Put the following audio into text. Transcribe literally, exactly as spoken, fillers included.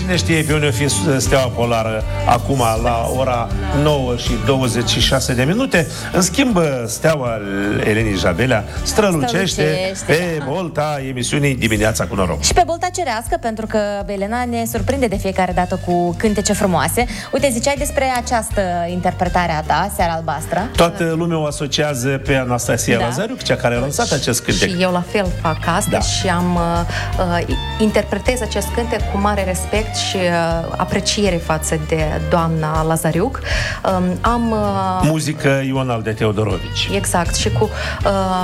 cine știe pe unde o fi Steaua Polară acum la ora nouă și douăzeci și șase de minute. În schimb, Steaua Elenii Jabelea strălucește, Strălucește, pe da. bolta emisiunii Dimineața cu Noroc. Și pe bolta cerească, pentru că Elena ne surprinde de fiecare dată cu cântece frumoase. Uite, ziceai despre această interpretare a ta, Seara Albastră. Toată lumea o asociază pe Anastasia Da. Lazariuc, cea care a lansat acest cântec. Și eu la fel fac asta Da. și am uh, uh, interpretez acest cântec cu mare respect și uh, apreciere față de doamna Lazariuc. Um, am uh, Muzică Ionald de Teodorovici. exact și cu uh,